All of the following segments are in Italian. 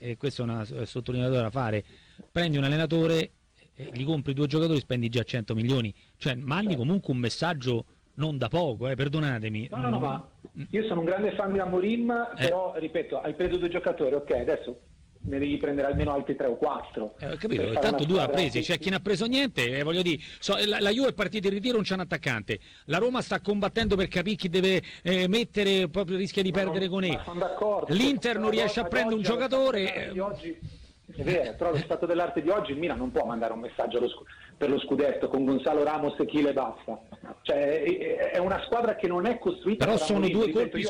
e questa è una sottolineatura da fare, prendi un allenatore, gli compri 2 giocatori, spendi già 100 milioni, cioè mandi comunque un messaggio non da poco, perdonatemi. No, ma io sono un grande fan di Amorim, però ripeto, hai preso 2 giocatori, ok, adesso ne devi prendere almeno altri 3 o 4. Capito, tanto 2 ha presi, c'è chi ne ha preso niente, voglio dire, la Juve è partita in ritiro, non c'è un attaccante, la Roma sta combattendo per capire chi deve mettere, proprio rischia di perdere con l'Inter non riesce a prendere un giocatore. È vero, però lo stato dell'arte di oggi il Milan non può mandare un messaggio per lo scudetto con Gonzalo Ramos e Chile e basta, cioè è una squadra che non è costruita. Però sono 2 colpi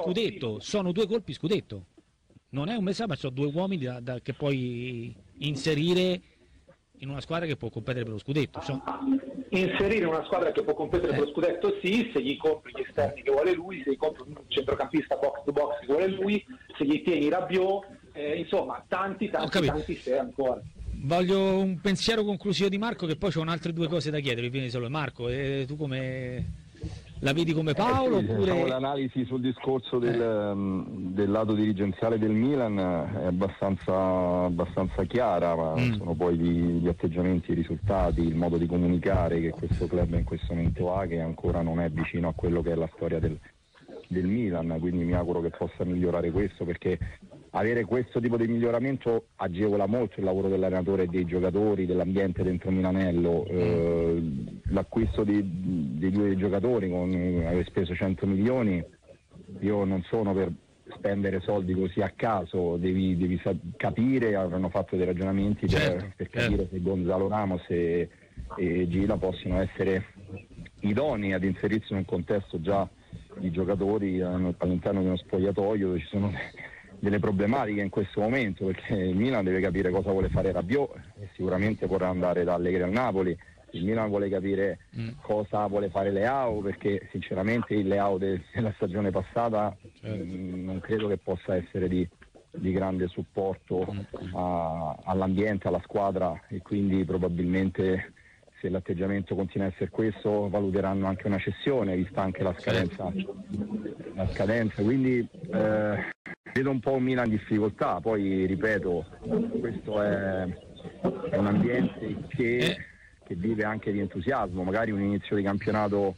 scudetto, non è un messaggio, ma sono 2 uomini che puoi inserire in una squadra che può competere per lo scudetto. Inserire una squadra che può competere per lo scudetto, sì, se gli compri gli esterni che vuole lui, se gli compri un centrocampista box to box che vuole lui, se gli tieni Rabiot, insomma tanti se ancora. Voglio un pensiero conclusivo di Marco, che poi c'ho altre 2 cose da chiedere. Prima di solo Marco, tu come la vedi come Paolo? Sì, oppure l'analisi sul discorso del lato dirigenziale del Milan è abbastanza chiara, ma sono poi gli atteggiamenti, i risultati, il modo di comunicare che questo club in questo momento ha, che ancora non è vicino a quello che è la storia del Milan, quindi mi auguro che possa migliorare questo, perché avere questo tipo di miglioramento agevola molto il lavoro dell'allenatore e dei giocatori, dell'ambiente dentro Milanello. L'acquisto di 2 giocatori con aver speso 100 milioni, io non sono per spendere soldi così a caso, devi capire, avranno fatto dei ragionamenti per capire se Gonzalo Ramos e Gila possono essere idonei ad inserirsi in un contesto già di giocatori all'interno di uno spogliatoio dove ci sono delle problematiche in questo momento, perché il Milan deve capire cosa vuole fare Rabiot e sicuramente vorrà andare da Allegri al Napoli. Il Milan vuole capire cosa vuole fare Leao, perché sinceramente il Leao della stagione passata non credo che possa essere di grande supporto all'ambiente, alla squadra, e quindi probabilmente se l'atteggiamento continua a essere questo valuteranno anche una cessione, vista anche la scadenza, quindi vedo un po' un Milan in difficoltà. Poi ripeto, questo è un ambiente che vive anche di entusiasmo, magari un inizio di campionato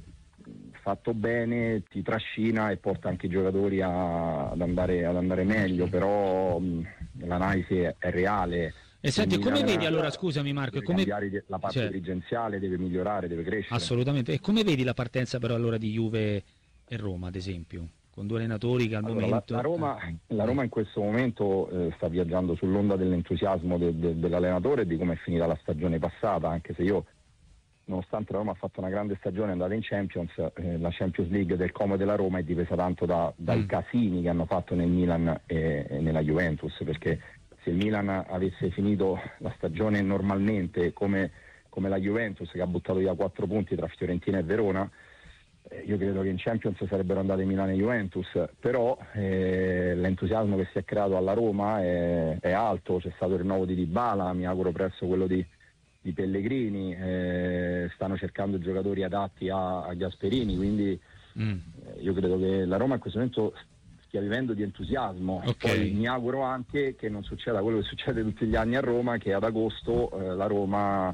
fatto bene ti trascina e porta anche i giocatori ad andare meglio, però l'analisi è reale. E senti, come vedi allora, scusami Marco, deve cambiare la parte dirigenziale, deve migliorare, deve crescere. Assolutamente. E come vedi la partenza però allora di Juve e Roma, ad esempio, con 2 allenatori che al momento... La Roma in questo momento sta viaggiando sull'onda dell'entusiasmo dell'allenatore e di come è finita la stagione passata, anche se io, nonostante la Roma ha fatto una grande stagione, è andata in Champions, la Champions League del Como della Roma è dipesa tanto dai casini che hanno fatto nel Milan e nella Juventus, perché se il Milan avesse finito la stagione normalmente come la Juventus, che ha buttato via 4 punti tra Fiorentina e Verona, io credo che in Champions sarebbero andate Milan e Juventus, però l'entusiasmo che si è creato alla Roma è alto. C'è stato il rinnovo di Dybala, mi auguro presto quello di Pellegrini, stanno cercando giocatori adatti a Gasperini, quindi io credo che la Roma in questo momento stia vivendo di entusiasmo. Poi mi auguro anche che non succeda quello che succede tutti gli anni a Roma, che ad agosto la Roma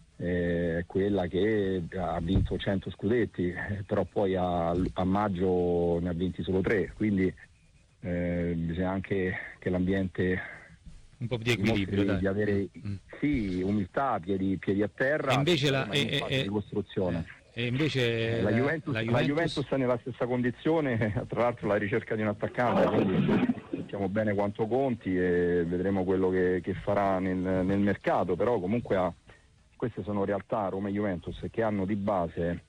è quella che ha vinto 100 scudetti, però poi a maggio ne ha vinti solo 3, quindi bisogna anche che l'ambiente un po' di equilibrio, di avere umiltà, piedi a terra, e invece di costruzione. E invece la Juventus è nella stessa condizione, tra l'altro la ricerca di un attaccante, quindi sappiamo bene quanto conti e vedremo quello che farà nel mercato, però comunque queste sono realtà, Roma e Juventus, che hanno di base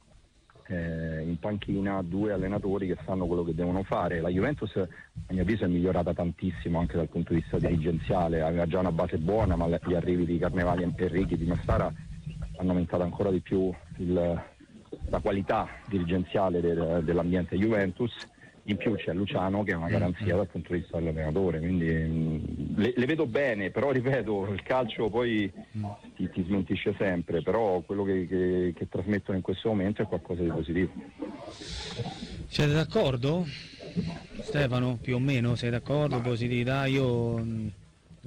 in panchina 2 allenatori che sanno quello che devono fare. La Juventus a mio avviso è migliorata tantissimo anche dal punto di vista dirigenziale, aveva già una base buona, ma gli arrivi di Carnevali, Enrichi, Di Mastara hanno aumentato ancora di più la qualità dirigenziale dell'ambiente Juventus. In più c'è Luciano che è una garanzia dal punto di vista dell'allenatore, quindi le vedo bene, però ripeto, il calcio poi ti smentisce sempre, però quello che trasmettono in questo momento è qualcosa di positivo. Siete d'accordo? Stefano, più o meno sei d'accordo? Positività? Io